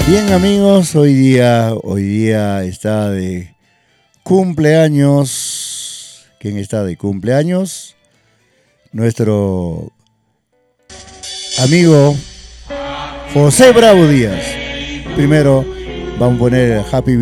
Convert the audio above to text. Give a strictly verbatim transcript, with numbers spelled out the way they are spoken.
Bien amigos, hoy día, hoy día está de cumpleaños. ¿Quién está de cumpleaños? Nuestro amigo José Bravo Díaz. Primero vamos a poner Happy